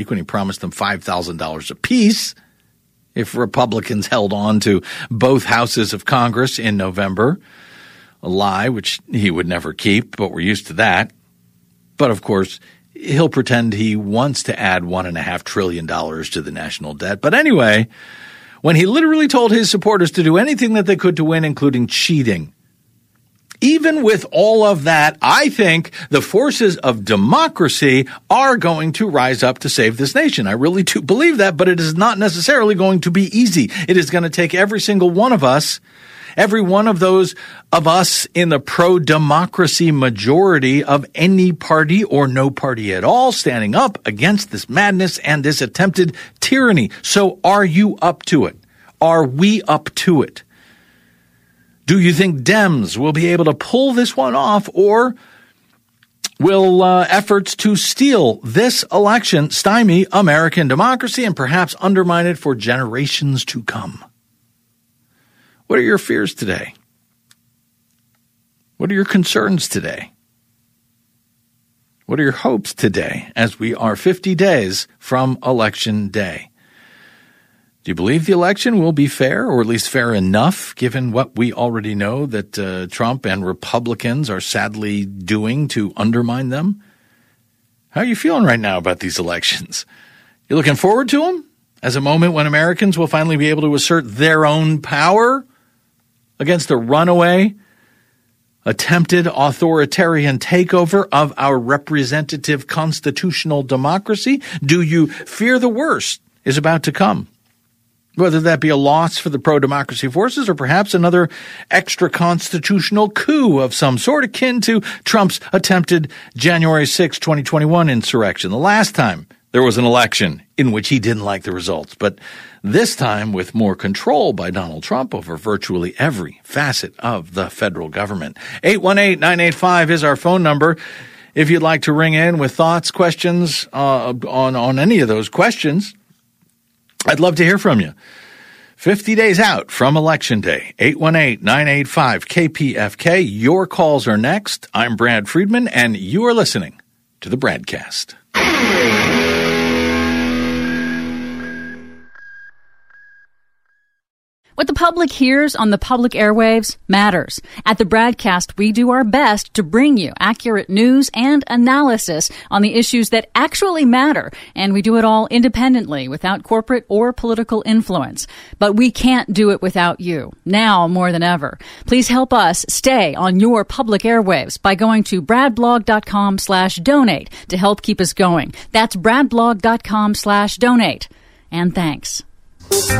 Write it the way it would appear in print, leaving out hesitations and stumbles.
when he promised them $5,000 apiece if Republicans held on to both houses of Congress in November. A lie which he would never keep, but we're used to that. But, of course, he'll pretend he wants to add $1.5 trillion to the national debt. But anyway, when he literally told his supporters to do anything that they could to win, including cheating, even with all of that, I think the forces of democracy are going to rise up to save this nation. I really do believe that, but it is not necessarily going to be easy. It is going to take every single one of us, every one of those of us in the pro-democracy majority of any party or no party at all, standing up against this madness and this attempted tyranny. So are you up to it? Are we up to it? Do you think Dems will be able to pull this one off, or will efforts to steal this election stymie American democracy and perhaps undermine it for generations to come? What are your fears today? What are your concerns today? What are your hopes today as we are 50 days from Election Day? Do you believe the election will be fair, or at least fair enough, given what we already know that Trump and Republicans are sadly doing to undermine them? How are you feeling right now about these elections? You looking forward to them as a moment when Americans will finally be able to assert their own power against the runaway, attempted authoritarian takeover of our representative constitutional democracy? Do you fear the worst is about to come? Whether that be a loss for the pro-democracy forces or perhaps another extra-constitutional coup of some sort akin to Trump's attempted January 6, 2021 insurrection. The last time there was an election in which he didn't like the results, but this time with more control by Donald Trump over virtually every facet of the federal government. 818-985 is our phone number. If you'd like to ring in with thoughts, questions on any of those questions, I'd love to hear from you. 50 days out from Election Day, 818-985-KPFK. Your calls are next. I'm Brad Friedman, and you are listening to the Bradcast. What the public hears on the public airwaves matters. At the Bradcast, we do our best to bring you accurate news and analysis on the issues that actually matter, and we do it all independently, without corporate or political influence. But we can't do it without you, now more than ever. Please help us stay on your public airwaves by going to bradblog.com/donate to help keep us going. That's bradblog.com/donate. And thanks.